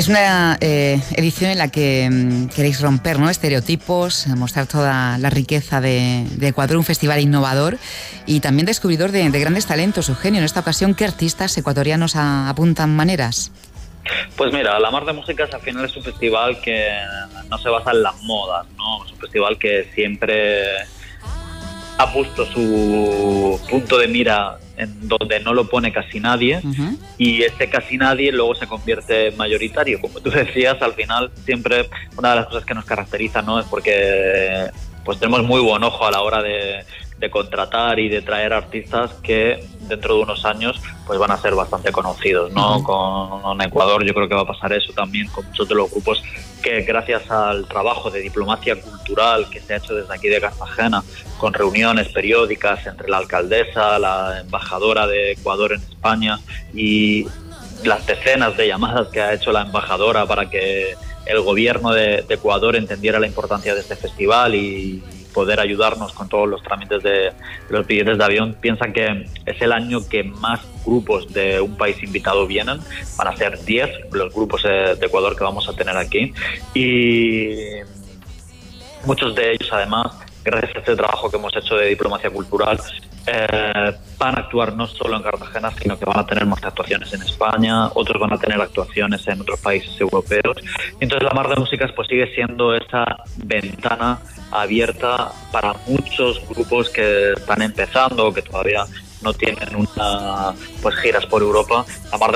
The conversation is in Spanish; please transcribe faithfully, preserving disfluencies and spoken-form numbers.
Es una eh, edición en la que mm, queréis romper, ¿no?, estereotipos, mostrar toda la riqueza de, de Ecuador, un festival innovador y también descubridor de, de grandes talentos. Eugenio, en esta ocasión, ¿qué artistas ecuatorianos a, apuntan maneras? Pues mira, La Mar de Músicas al final es un festival que no se basa en las modas, ¿no? Es un festival que siempre ha puesto su punto de mira en donde no lo pone casi nadie, uh-huh. y ese casi nadie luego se convierte en mayoritario. Como tú decías, al final siempre una de las cosas que nos caracteriza, ¿no?, es porque pues tenemos muy buen ojo a la hora de, de contratar y de traer artistas que dentro de unos años pues van a ser bastante conocidos, ¿no? Uh-huh. Con, con Ecuador yo creo que va a pasar eso también con muchos de los grupos que gracias al trabajo de diplomacia cultural que se ha hecho desde aquí de Cartagena, con reuniones periódicas entre la alcaldesa, la embajadora de Ecuador en España y las decenas de llamadas que ha hecho la embajadora para que el gobierno de, de Ecuador entendiera la importancia de este festival y poder ayudarnos con todos los trámites de los billetes de avión. Piensan que es el año que más grupos de un país invitado vienen. Van a ser diez los grupos de Ecuador que vamos a tener aquí y muchos de ellos además, gracias a este trabajo que hemos hecho de diplomacia cultural, eh, van a actuar no solo en Cartagena, sino que van a tener más actuaciones en España, otros van a tener actuaciones en otros países europeos. Entonces La Mar de Músicas pues sigue siendo esa ventana abierta para muchos grupos que están empezando o que todavía no tienen una pues giras por Europa. La Mar de